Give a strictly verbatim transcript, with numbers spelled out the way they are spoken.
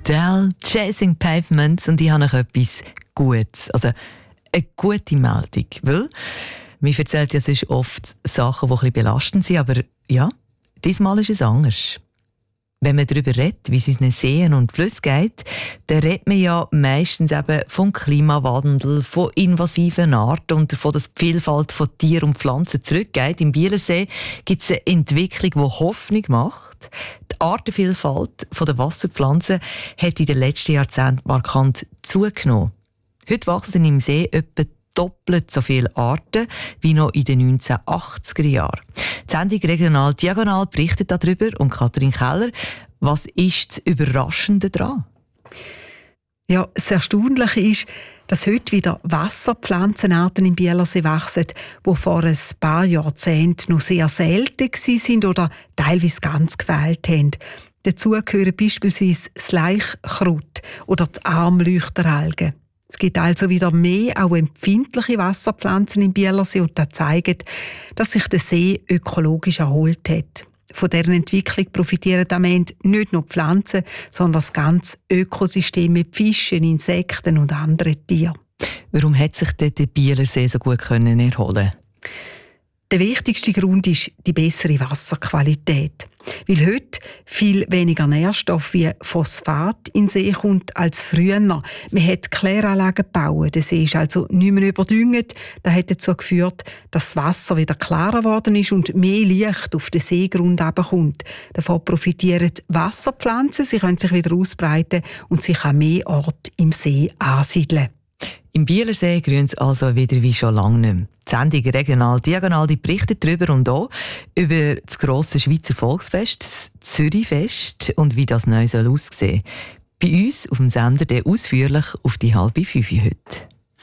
Adele, Chasing Pavements, und ich habe noch etwas Gutes, also eine gute Meldung, weil mir erzählt ja sonst oft Sachen, die ein bisschen belastend sind, aber ja, diesmal ist es anders. Wenn man darüber redet, wie es unseren Seen und Flüssen geht, dann redet man ja meistens eben vom Klimawandel, von invasiven Arten und davon, dass die Vielfalt von Tieren und Pflanzen zurückgeht. Im Bielersee gibt es eine Entwicklung, die Hoffnung macht. Die Artenvielfalt der Wasserpflanzen hat in den letzten Jahrzehnten markant zugenommen. Heute wachsen im See etwa doppelt so viele Arten wie noch in den neunzehnhundertachtziger Jahren. Die Sendung «Regional Diagonal» berichtet darüber, und Katrin Keller, was ist das Überraschende daran? Ja, das Erstaunliche ist, dass heute wieder Wasserpflanzenarten im Bielersee wachsen, die vor ein paar Jahrzehnten noch sehr selten waren oder teilweise ganz gefehlt haben. Dazu gehören beispielsweise das Laichkraut oder die Armleuchteralgen. Es gibt also wieder mehr auch empfindliche Wasserpflanzen im Bielersee, und das zeigt, dass sich der See ökologisch erholt hat. Von deren Entwicklung profitieren am Ende nicht nur die Pflanzen, sondern das ganze Ökosystem mit Fischen, Insekten und anderen Tieren. Warum hat sich der Bielersee so gut können erholen? Der wichtigste Grund ist die bessere Wasserqualität. Weil heute viel weniger Nährstoff wie Phosphat in den See kommt als früher. Man hat Kläranlagen gebaut, der See ist also nicht mehr überdüngt. Das hat dazu geführt, dass das Wasser wieder klarer geworden ist und mehr Licht auf den Seegrund herabkommt. Davon profitieren Wasserpflanzen, sie können sich wieder ausbreiten und sich an mehr Orte im See ansiedeln. Im Bielersee grünt es also wieder wie schon lange nicht mehr. Die Sendung «Regional Diagonal» die berichtet darüber und auch über das grosse Schweizer Volksfest, das Zürichfest, und wie das neu aussehen soll. Bei uns auf dem Sender der ausführlich auf die halbe Fünfe heute.